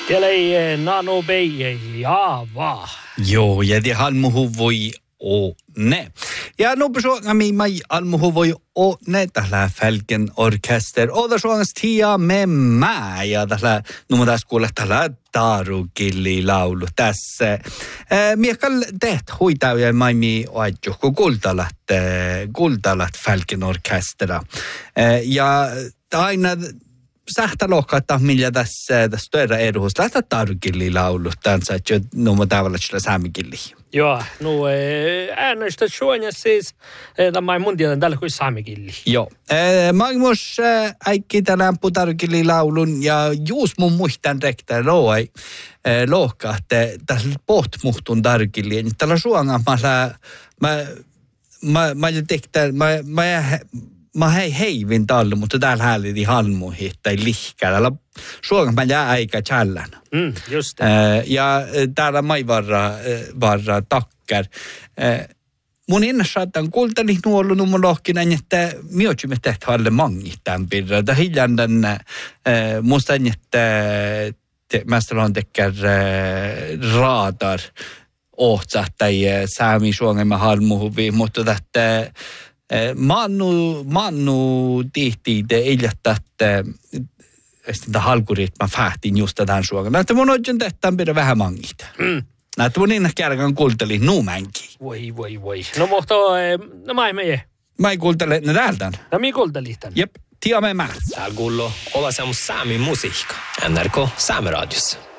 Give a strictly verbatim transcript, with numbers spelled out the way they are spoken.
Teille nano beije java. Joo, ja det halmuhu voi o ne. Ja nu besöker vi mig almuhu voi o ne tällä Fälken orkester. Oda suongas tia med mig. Ja tällä nu tässä kuulla tällä Tarukilli laulu tässä. Miekal teet huitau ja maimi oadjuhku kultalat kultalat Fälken orkestera. Ja aina sähtä lohkaattaa, millä tässä, tässä töydä eduhus. Lähtää Tarukilli laulu tansa, että nuoma tavalla sillä saamikilli. Joo, no äänöistä suonia siis, tämä ei mun tiedä tällä kuin saamikilli. Joo. Maailmassa äikki tänään Tarukilli laulun ja juus mun muistan rektä rooi lohkaa, että tässä pohtmuhtun Tarukilli. Tällä suonga mä mä mä mä tektä mä mä Mä hei heivin tallu, mutta täällä hääliti halmuihin, tai lihkää. Täällä suokan mä jää aika challän. Mm, just äh, Ja täällä mai varra, varra takkar. Äh, mun innas saattaa kultani nuollu numma lohkinen, että miotjumme tehtä halle mangit tämän pirra. Tämä hiljan tämän, äh, musta että mästälon tekkär äh, raadar ohtsa, tai äh, säämi suongan mä halmuhuviin, mutta tästä Mannu, mannu tihti te iljättää, että halkurit mä fähtin just tämän suokan. Näitä mun oikein tehtaan pidä vähän mangita. Mm. Näitä mun innas kärkään kuulteli nuumänkin. Voi, voi, voi. No mutta, no mä ei meje. Mä ei kuultele ne täältä. No mä kuulteli tämän. Jep, tiedä me mä. Täällä kuuluu Ovasamus Saamin musiikka. N R K Saameradios.